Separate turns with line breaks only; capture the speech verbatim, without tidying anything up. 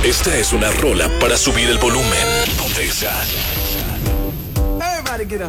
Esta es una rola para subir el volumen. Ponte Exa.